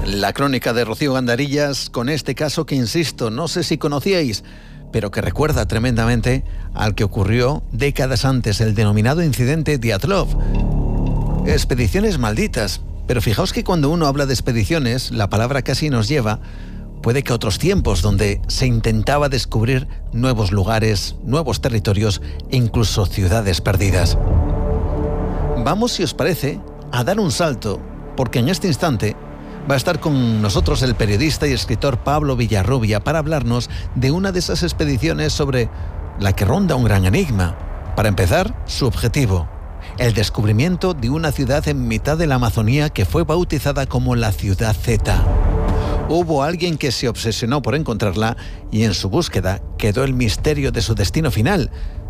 La crónica de Rocío Gandarillas con este caso que, insisto, no sé si conocíais, pero que recuerda tremendamente al que ocurrió décadas antes, el denominado incidente Dyatlov. Expediciones malditas. Pero fijaos que cuando uno habla de expediciones, la palabra casi nos lleva, puede que a otros tiempos donde se intentaba descubrir nuevos lugares, nuevos territorios e incluso ciudades perdidas. Vamos, si os parece, a dar un salto, porque en este instante va a estar con nosotros el periodista y escritor Pablo Villarrubia para hablarnos de una de esas expediciones sobre la que ronda un gran enigma. Para empezar, su objetivo: el descubrimiento de una ciudad en mitad de la Amazonía que fue bautizada como la Ciudad Z. Hubo alguien que se obsesionó por encontrarla y en su búsqueda quedó el misterio de su destino final.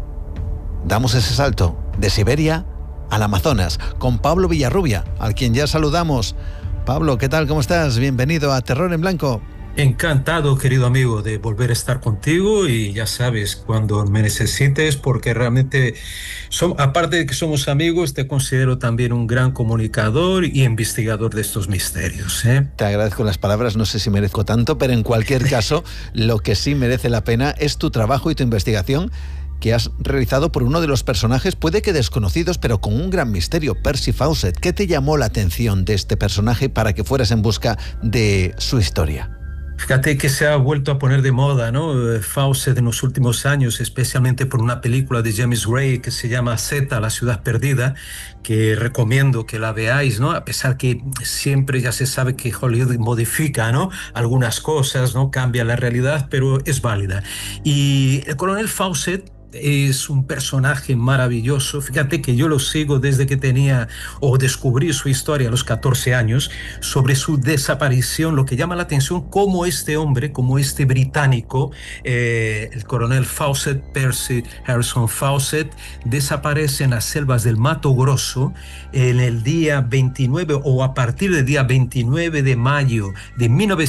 Damos ese salto de Siberia al Amazonas con Pablo Villarrubia, al quien ya saludamos. Pablo, ¿qué tal? ¿Cómo estás? Bienvenido a Terror en Blanco. Encantado, querido amigo, de volver a estar contigo, y ya sabes, cuando me necesites, porque realmente, aparte de que somos amigos, te considero también un gran comunicador y investigador de estos misterios, ¿eh? Te agradezco las palabras, no sé si merezco tanto, pero en cualquier caso, lo que sí merece la pena es tu trabajo y tu investigación que has realizado por uno de los personajes, puede que desconocidos, pero con un gran misterio, Percy Fawcett. ¿Qué te llamó la atención de este personaje para que fueras en busca de su historia? Fíjate que se ha vuelto a poner de moda, ¿no? Fawcett en los últimos años, especialmente por una película de James Gray que se llama Z, la ciudad perdida, que recomiendo que la veáis, ¿no? A pesar que siempre ya se sabe que Hollywood modifica, ¿no?, algunas cosas, ¿no? Cambia la realidad, pero es válida. Y el coronel Fawcett es un personaje maravilloso. Fíjate que yo lo sigo desde que descubrí su historia a los 14 años, sobre su desaparición. Lo que llama la atención, cómo este hombre, como este británico, el coronel Fawcett, Percy Harrison Fawcett, desaparece en las selvas del Mato Grosso en el día 29 o a partir del día 29 de mayo de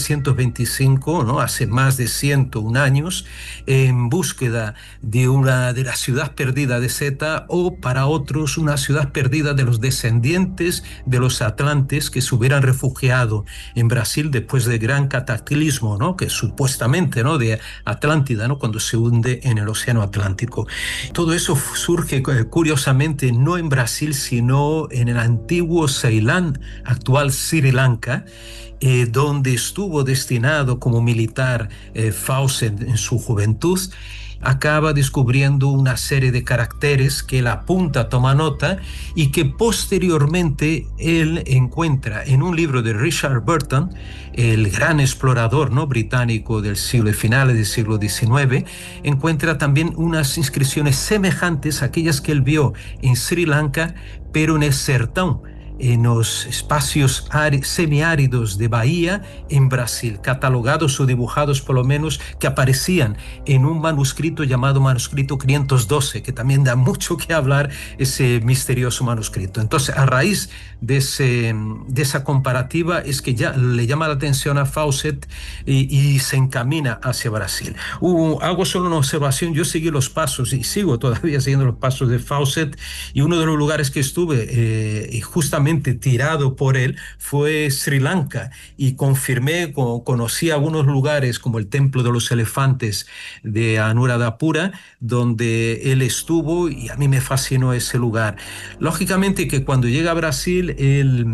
1925, ¿no?, hace más de 101 años, en búsqueda de la ciudad perdida de Z, o para otros una ciudad perdida de los descendientes de los atlantes que se hubieran refugiado en Brasil después del gran cataclismo, ¿no?, que supuestamente, ¿no?, de Atlántida, ¿no?, cuando se hunde en el océano Atlántico. Todo eso surge curiosamente no en Brasil, sino en el antiguo Ceilán, actual Sri Lanka, donde estuvo destinado como militar Fawcett en su juventud. Acaba descubriendo una serie de caracteres que él apunta, toma nota, y que posteriormente él encuentra en un libro de Richard Burton, el gran explorador, ¿no?, británico del siglo, finales del siglo XIX. Encuentra también unas inscripciones semejantes a aquellas que él vio en Sri Lanka, pero en el sertão, en los espacios semiáridos de Bahía en Brasil, catalogados o dibujados por lo menos, que aparecían en un manuscrito llamado manuscrito 512, que también da mucho que hablar, ese misterioso manuscrito. Entonces, a raíz de esa comparativa es que ya le llama la atención a Fawcett y se encamina hacia Brasil. Hago solo una observación: yo seguí los pasos y sigo todavía siguiendo los pasos de Fawcett, y uno de los lugares que estuve justamente tirado por él fue Sri Lanka, y conocí algunos lugares como el Templo de los Elefantes de Anuradhapura, donde él estuvo, y a mí me fascinó ese lugar. Lógicamente que cuando llega a Brasil, él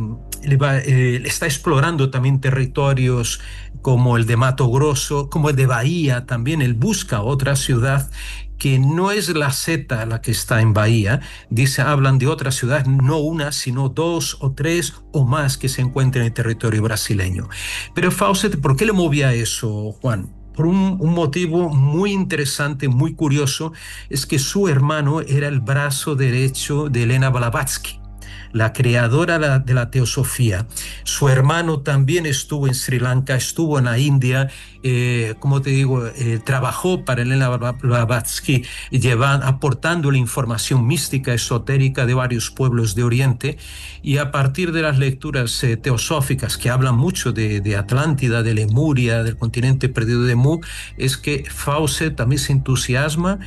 está explorando también territorios como el de Mato Grosso, como el de Bahía. También él busca otra ciudad que no es la Z la que está en Bahía. Hablan de otras ciudades, no una, sino 2 o 3 o más que se encuentran en el territorio brasileño. Pero Fawcett, ¿por qué le movía eso, Juan? Por un motivo muy interesante, muy curioso: es que su hermano era el brazo derecho de Elena Blavatsky, la creadora de la teosofía. Su hermano también estuvo en Sri Lanka, estuvo en la India, como te digo, trabajó para Elena Blavatsky, aportando la información mística, esotérica de varios pueblos de Oriente. Y a partir de las lecturas teosóficas que hablan mucho de Atlántida, de Lemuria, del continente perdido de Mu, es que Fawcett también se entusiasma